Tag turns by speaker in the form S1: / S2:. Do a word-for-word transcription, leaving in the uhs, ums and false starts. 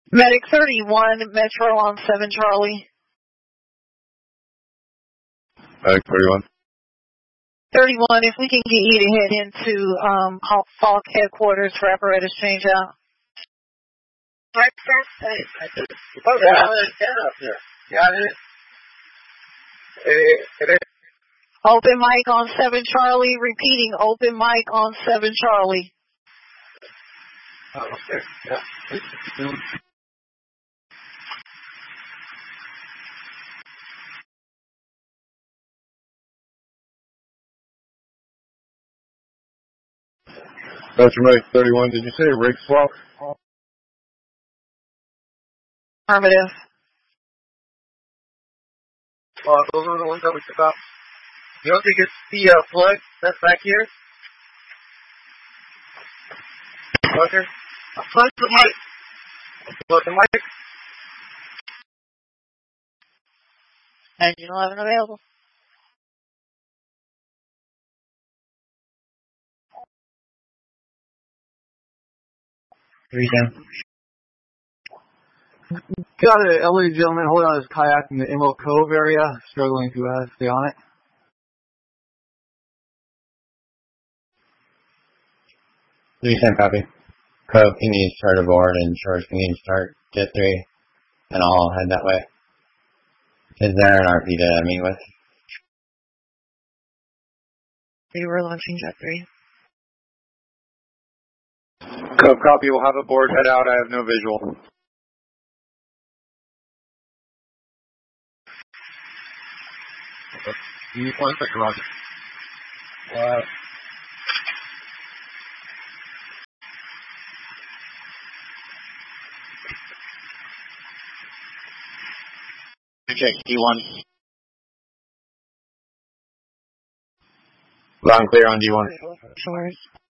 S1: Medic thirty-one, Metro on seven Charlie.
S2: Medic thirty-one.
S1: thirty-one, if we can get you to head into um, Falk headquarters for apparatus change out.
S3: Right, sir. Oh, yeah, yeah, it is. It, it is.
S1: Open mic on seven Charlie, repeating, open mic on seven Charlie.
S3: Oh, okay. Yeah.
S2: That's Medic thirty-one. Did you say rig swap?
S1: Affirmative.
S3: Well, those are the ones that we took off. You don't think it's the uh, plug that's back here? Plugger? Plug the mic. Plug the mic.
S1: Engine eleven available.
S3: Three down.
S4: Got an elderly gentleman holding on his kayak in the Emerald Cove area, struggling to uh, stay on it.
S5: Three ten copy. Cove, can you start aboard and Shores, can you start Jet three? And I'll head that way. Is there an R P to meet with?
S1: We were launching Jet three.
S2: Cove copy, we'll have a board head out. I have no visual.
S3: You want to Roger. Wow.
S5: Check D one.
S2: Loud and clear on D one.
S1: Shores.